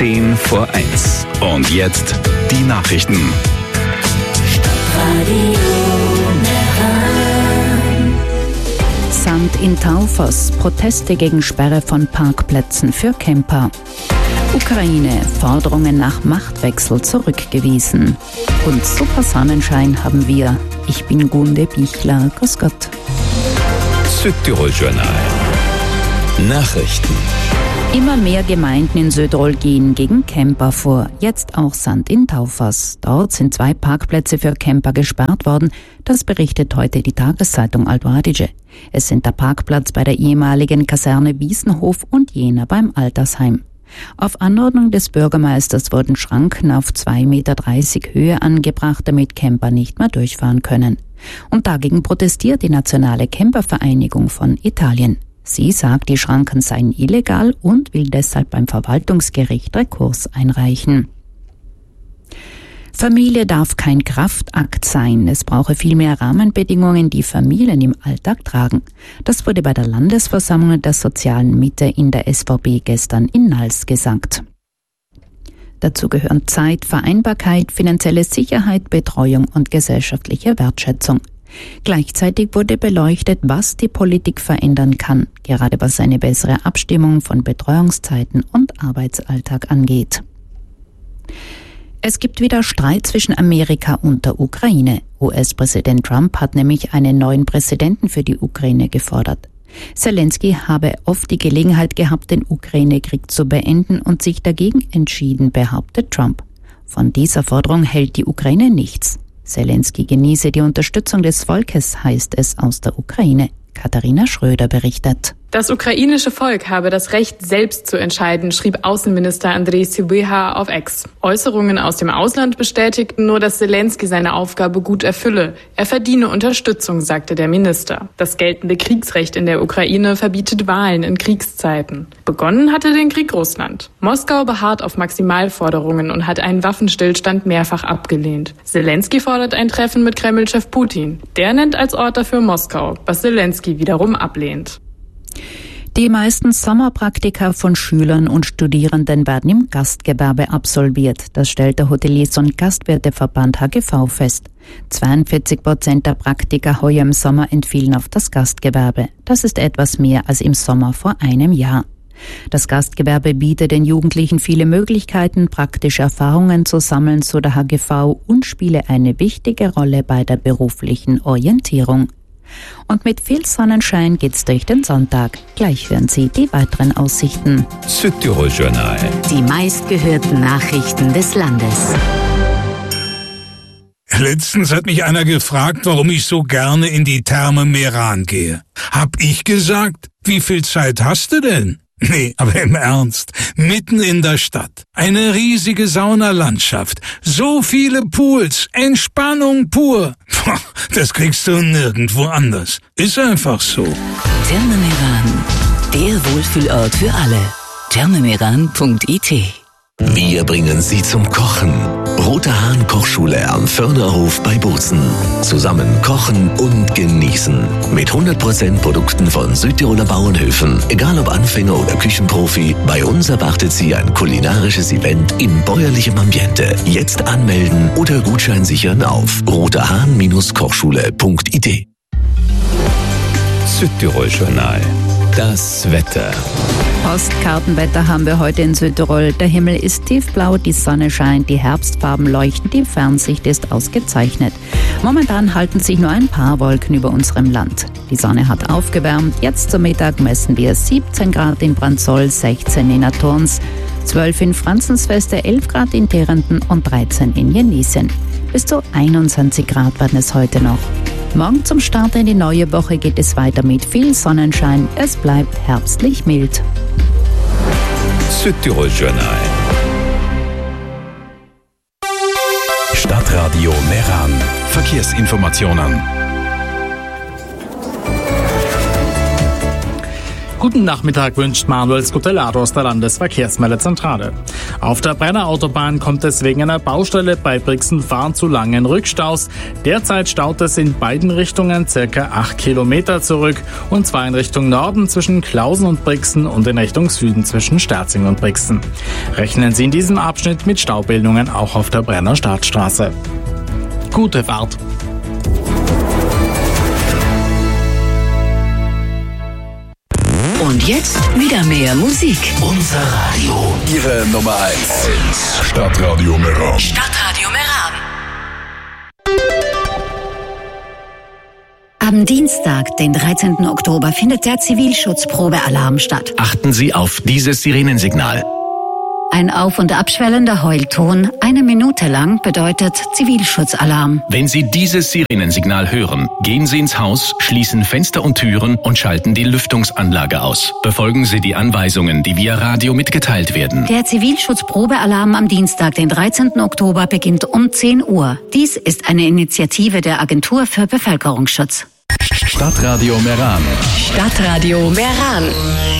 10 vor 1. Und jetzt die Nachrichten. Sand in Taufers, Proteste gegen Sperre von Parkplätzen für Camper. Ukraine, Forderungen nach Machtwechsel zurückgewiesen. Und super Sonnenschein haben wir. Ich bin Gunde Bichler. Grüß Gott. Südtirol-Journal. Nachrichten. Immer mehr Gemeinden in Südtirol gehen gegen Camper vor. Jetzt auch Sand in Taufers. Dort sind 2 Parkplätze für Camper gesperrt worden. Das berichtet heute die Tageszeitung Alto Adige. Es sind der Parkplatz bei der ehemaligen Kaserne Wiesenhof und jener beim Altersheim. Auf Anordnung des Bürgermeisters wurden Schranken auf 2,30 Meter Höhe angebracht, damit Camper nicht mehr durchfahren können. Und dagegen protestiert die Nationale Campervereinigung von Italien. Sie sagt, die Schranken seien illegal und will deshalb beim Verwaltungsgericht Rekurs einreichen. Familie darf kein Kraftakt sein. Es brauche vielmehr Rahmenbedingungen, die Familien im Alltag tragen. Das wurde bei der Landesversammlung der sozialen Mitte in der SVB gestern in Nals gesagt. Dazu gehören Zeit, Vereinbarkeit, finanzielle Sicherheit, Betreuung und gesellschaftliche Wertschätzung. Gleichzeitig wurde beleuchtet, was die Politik verändern kann, gerade was eine bessere Abstimmung von Betreuungszeiten und Arbeitsalltag angeht. Es gibt wieder Streit zwischen Amerika und der Ukraine. US-Präsident Trump hat nämlich einen neuen Präsidenten für die Ukraine gefordert. Zelensky habe oft die Gelegenheit gehabt, den Ukraine-Krieg zu beenden und sich dagegen entschieden, behauptet Trump. Von dieser Forderung hält die Ukraine nichts. Zelensky genieße die Unterstützung des Volkes, heißt es aus der Ukraine. Katharina Schröder berichtet. Das ukrainische Volk habe das Recht, selbst zu entscheiden, schrieb Außenminister Andrei Sybiha auf X. Äußerungen aus dem Ausland bestätigten nur, dass Zelensky seine Aufgabe gut erfülle. Er verdiene Unterstützung, sagte der Minister. Das geltende Kriegsrecht in der Ukraine verbietet Wahlen in Kriegszeiten. Begonnen hatte den Krieg Russland. Moskau beharrt auf Maximalforderungen und hat einen Waffenstillstand mehrfach abgelehnt. Zelensky fordert ein Treffen mit Kreml-Chef Putin. Der nennt als Ort dafür Moskau, was Zelensky wiederum ablehnt. Die meisten Sommerpraktika von Schülern und Studierenden werden im Gastgewerbe absolviert. Das stellt der Hoteliers- und Gastwirteverband HGV fest. 42% der Praktika heuer im Sommer entfielen auf das Gastgewerbe. Das ist etwas mehr als im Sommer vor einem Jahr. Das Gastgewerbe bietet den Jugendlichen viele Möglichkeiten, praktische Erfahrungen zu sammeln, so der HGV, und spiele eine wichtige Rolle bei der beruflichen Orientierung. Und mit viel Sonnenschein geht's durch den Sonntag. Gleich hören Sie die weiteren Aussichten. Südtirol-Journal. Die meistgehörten Nachrichten des Landes. Letztens hat mich einer gefragt, warum ich so gerne in die Therme Meran gehe. Hab ich gesagt, wie viel Zeit hast du denn? Nee, aber im Ernst, mitten in der Stadt, eine riesige Saunalandschaft, so viele Pools, Entspannung pur. Das kriegst du nirgendwo anders. Ist einfach so. Therme Meran, der Wohlfühlort für alle. thermemeran.it. Wir bringen Sie zum Kochen. Roter Hahn Kochschule am Förderhof bei Bozen. Zusammen kochen und genießen. Mit 100% Produkten von Südtiroler Bauernhöfen. Egal ob Anfänger oder Küchenprofi, bei uns erwartet Sie ein kulinarisches Event in bäuerlichem Ambiente. Jetzt anmelden oder Gutschein sichern auf roterhahn-kochschule.it. Südtirol-Journal. Das Wetter. Postkartenwetter haben wir heute in Südtirol. Der Himmel ist tiefblau, die Sonne scheint, die Herbstfarben leuchten, die Fernsicht ist ausgezeichnet. Momentan halten sich nur ein paar Wolken über unserem Land. Die Sonne hat aufgewärmt. Jetzt zum Mittag messen wir 17 Grad in Brandsol, 16 in Athorns, 12 in Franzensfeste, 11 Grad in Terenden und 13 in Jenisien. Bis zu 21 Grad werden es heute noch. Morgen zum Start in die neue Woche geht es weiter mit viel Sonnenschein. Es bleibt herbstlich mild. Südtirol-Journal. Stadtradio Meran. Verkehrsinformationen. Guten Nachmittag wünscht Manuel Scutellado aus der Landesverkehrsmeldezentrale. Auf der Brenner Autobahn kommt es wegen einer Baustelle bei Brixen-Fahren zu langen Rückstaus. Derzeit staut es in beiden Richtungen ca. 8 Kilometer zurück, und zwar in Richtung Norden zwischen Klausen und Brixen und in Richtung Süden zwischen Sterzing und Brixen. Rechnen Sie in diesem Abschnitt mit Staubildungen auch auf der Brenner Startstraße. Gute Fahrt! Und jetzt wieder mehr Musik. Unser Radio. Ihre Nummer 1. Stadtradio Meran. Stadtradio Meran. Am Dienstag, den 13. Oktober, findet der Zivilschutzprobealarm statt. Achten Sie auf dieses Sirenensignal. Ein auf- und abschwellender Heulton, 1 Minute lang, bedeutet Zivilschutzalarm. Wenn Sie dieses Sirenensignal hören, gehen Sie ins Haus, schließen Fenster und Türen und schalten die Lüftungsanlage aus. Befolgen Sie die Anweisungen, die via Radio mitgeteilt werden. Der Zivilschutzprobealarm am Dienstag, den 13. Oktober, beginnt um 10 Uhr. Dies ist eine Initiative der Agentur für Bevölkerungsschutz. Stadtradio Meran. Stadtradio Meran.